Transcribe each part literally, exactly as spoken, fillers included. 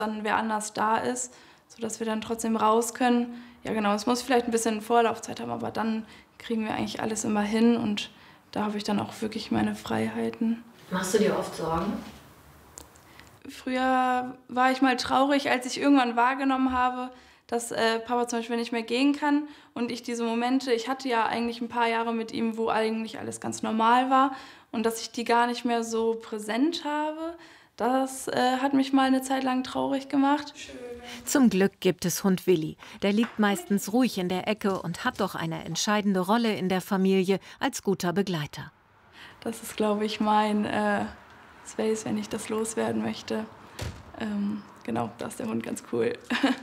dann wer anders da ist, sodass wir dann trotzdem raus können. Ja genau, es muss vielleicht ein bisschen Vorlaufzeit haben, aber dann kriegen wir eigentlich alles immer hin und da habe ich dann auch wirklich meine Freiheiten. Machst du dir oft Sorgen? Früher war ich mal traurig, als ich irgendwann wahrgenommen habe, dass äh, Papa zum Beispiel nicht mehr gehen kann und ich diese Momente, ich hatte ja eigentlich ein paar Jahre mit ihm, wo eigentlich alles ganz normal war und dass ich die gar nicht mehr so präsent habe, das äh, hat mich mal eine Zeit lang traurig gemacht. Zum Glück gibt es Hund Willi. Der liegt meistens ruhig in der Ecke und hat doch eine entscheidende Rolle in der Familie als guter Begleiter. Das ist, glaube ich, mein äh, Space, wenn ich das loswerden möchte. Ähm, genau, da ist der Hund ganz cool.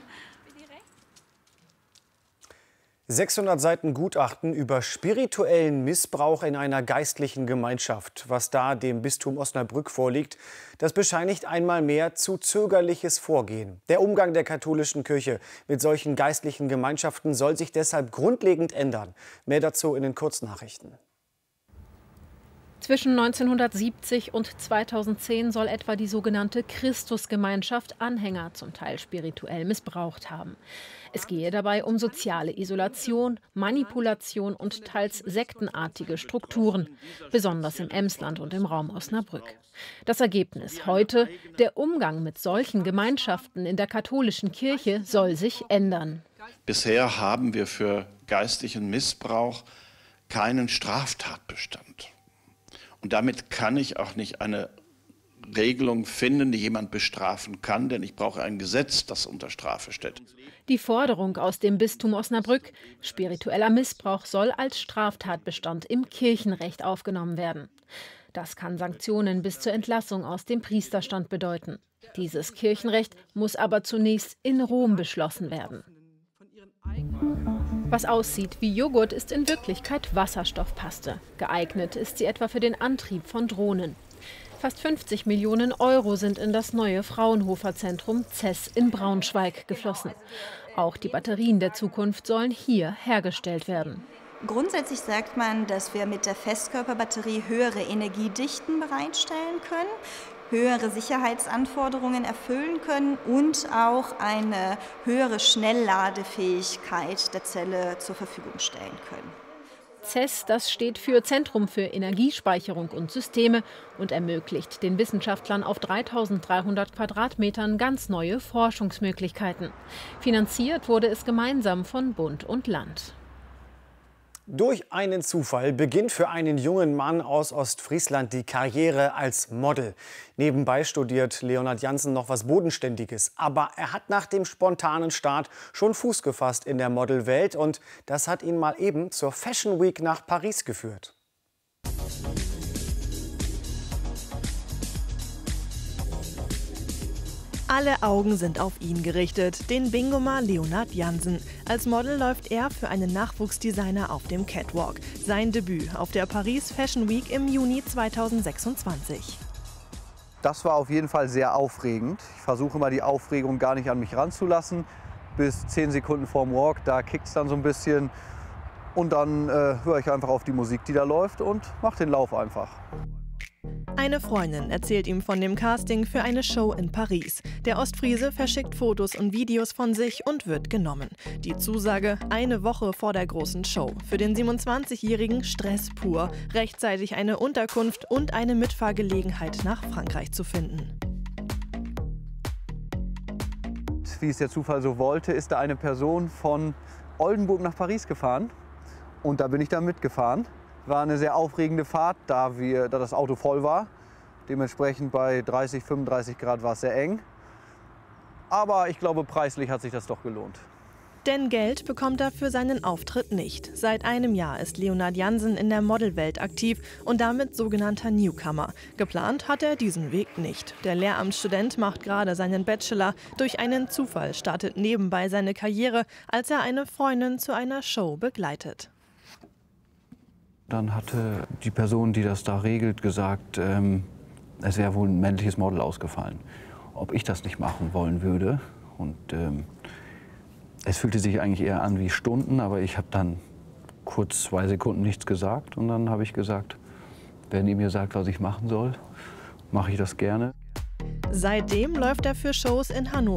sechshundert Seiten Gutachten über spirituellen Missbrauch in einer geistlichen Gemeinschaft. Was da dem Bistum Osnabrück vorliegt, das bescheinigt einmal mehr zu zögerliches Vorgehen. Der Umgang der katholischen Kirche mit solchen geistlichen Gemeinschaften soll sich deshalb grundlegend ändern. Mehr dazu in den Kurznachrichten. Zwischen neunzehnhundertsiebzig und zweitausendzehn soll etwa die sogenannte Christusgemeinschaft Anhänger zum Teil spirituell missbraucht haben. Es gehe dabei um soziale Isolation, Manipulation und teils sektenartige Strukturen, besonders im Emsland und im Raum Osnabrück. Das Ergebnis heute: Der Umgang mit solchen Gemeinschaften in der katholischen Kirche soll sich ändern. Bisher haben wir für geistlichen Missbrauch keinen Straftatbestand. Und damit kann ich auch nicht eine Regelung finden, die jemand bestrafen kann, denn ich brauche ein Gesetz, das unter Strafe stellt. Die Forderung aus dem Bistum Osnabrück: Spiritueller Missbrauch soll als Straftatbestand im Kirchenrecht aufgenommen werden. Das kann Sanktionen bis zur Entlassung aus dem Priesterstand bedeuten. Dieses Kirchenrecht muss aber zunächst in Rom beschlossen werden. Was aussieht wie Joghurt, ist in Wirklichkeit Wasserstoffpaste. Geeignet ist sie etwa für den Antrieb von Drohnen. Fast fünfzig Millionen Euro sind in das neue Fraunhofer-Zentrum C E S in Braunschweig geflossen. Auch die Batterien der Zukunft sollen hier hergestellt werden. Grundsätzlich sagt man, dass wir mit der Festkörperbatterie höhere Energiedichten bereitstellen können, höhere Sicherheitsanforderungen erfüllen können und auch eine höhere Schnellladefähigkeit der Zelle zur Verfügung stellen können. C E S, das steht für Zentrum für Energiespeicherung und Systeme und ermöglicht den Wissenschaftlern auf dreitausenddreihundert Quadratmetern ganz neue Forschungsmöglichkeiten. Finanziert wurde es gemeinsam von Bund und Land. Durch einen Zufall beginnt für einen jungen Mann aus Ostfriesland die Karriere als Model. Nebenbei studiert Leonhard Jansen noch was Bodenständiges. Aber er hat nach dem spontanen Start schon Fuß gefasst in der Modelwelt. Und das hat ihn mal eben zur Fashion Week nach Paris geführt. Alle Augen sind auf ihn gerichtet, den Bingomer Leonhard Jansen. Als Model läuft er für einen Nachwuchsdesigner auf dem Catwalk. Sein Debüt auf der Paris Fashion Week im Juni zweitausendsechsundzwanzig. Das war auf jeden Fall sehr aufregend. Ich versuche immer, die Aufregung gar nicht an mich ranzulassen. Bis zehn Sekunden vorm Walk, da kickt es dann so ein bisschen. Und dann äh, höre ich einfach auf die Musik, die da läuft, und mache den Lauf einfach. Eine Freundin erzählt ihm von dem Casting für eine Show in Paris. Der Ostfriese verschickt Fotos und Videos von sich und wird genommen. Die Zusage: eine Woche vor der großen Show. Für den siebenundzwanzigjährigen Stress pur, rechtzeitig eine Unterkunft und eine Mitfahrgelegenheit nach Frankreich zu finden. Wie es der Zufall so wollte, ist da eine Person von Oldenburg nach Paris gefahren. Und da bin ich dann mitgefahren. War eine sehr aufregende Fahrt, da, wir, da das Auto voll war. Dementsprechend bei dreißig, fünfunddreißig Grad war es sehr eng. Aber ich glaube, preislich hat sich das doch gelohnt. Denn Geld bekommt er für seinen Auftritt nicht. Seit einem Jahr ist Leonhard Jansen in der Modelwelt aktiv und damit sogenannter Newcomer. Geplant hat er diesen Weg nicht. Der Lehramtsstudent macht gerade seinen Bachelor. Durch einen Zufall startet nebenbei seine Karriere, als er eine Freundin zu einer Show begleitet. Dann hatte die Person, die das da regelt, gesagt, ähm, es wäre wohl ein männliches Model ausgefallen. Ob ich das nicht machen wollen würde. Und ähm, es fühlte sich eigentlich eher an wie Stunden, aber ich habe dann kurz zwei Sekunden nichts gesagt. Und dann habe ich gesagt, wenn ihr mir sagt, was ich machen soll, mache ich das gerne. Seitdem läuft er für Shows in Hannover